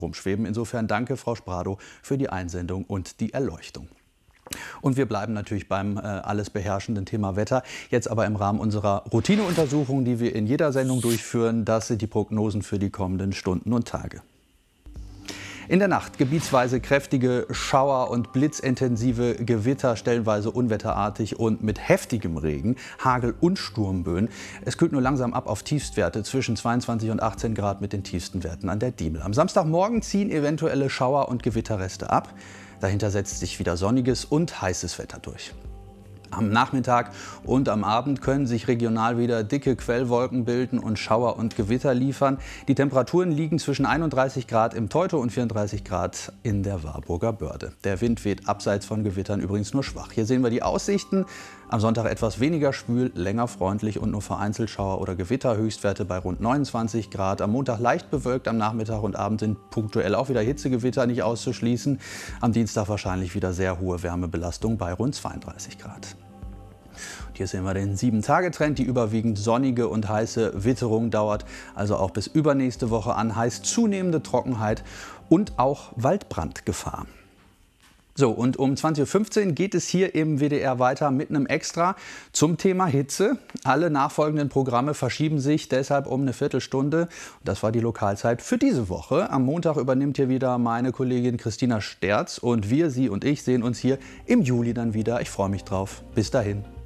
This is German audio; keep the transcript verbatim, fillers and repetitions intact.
rumschweben. Insofern danke, Frau Sprado, für die Einsendung und die Erleuchtung. Und wir bleiben natürlich beim äh, alles beherrschenden Thema Wetter. Jetzt aber im Rahmen unserer Routineuntersuchung, die wir in jeder Sendung durchführen. Das sind die Prognosen für die kommenden Stunden und Tage. In der Nacht gebietsweise kräftige Schauer und blitzintensive Gewitter, stellenweise unwetterartig und mit heftigem Regen, Hagel und Sturmböen. Es kühlt nur langsam ab auf Tiefstwerte zwischen zweiundzwanzig und achtzehn Grad mit den tiefsten Werten an der Diemel. Am Samstagmorgen ziehen eventuelle Schauer und Gewitterreste ab. Dahinter setzt sich wieder sonniges und heißes Wetter durch. Am Nachmittag und am Abend können sich regional wieder dicke Quellwolken bilden und Schauer und Gewitter liefern. Die Temperaturen liegen zwischen einunddreißig Grad im Teutow und vierunddreißig Grad in der Warburger Börde. Der Wind weht abseits von Gewittern übrigens nur schwach. Hier sehen wir die Aussichten. Am Sonntag etwas weniger schwül, länger freundlich und nur vereinzelt Schauer oder Gewitter. Höchstwerte bei rund neunundzwanzig Grad. Am Montag leicht bewölkt, am Nachmittag und Abend sind punktuell auch wieder Hitzegewitter nicht auszuschließen. Am Dienstag wahrscheinlich wieder sehr hohe Wärmebelastung bei rund zweiunddreißig Grad. Hier sehen wir den sieben Tage Trend. Die überwiegend sonnige und heiße Witterung dauert also auch bis übernächste Woche an. Heißt zunehmende Trockenheit und auch Waldbrandgefahr. So, und um zwanzig Uhr fünfzehn geht es hier im W D R weiter mit einem Extra zum Thema Hitze. Alle nachfolgenden Programme verschieben sich deshalb um eine Viertelstunde. Das war die Lokalzeit für diese Woche. Am Montag übernimmt hier wieder meine Kollegin Christina Sterz und wir, Sie und ich, sehen uns hier im Juli dann wieder. Ich freue mich drauf. Bis dahin.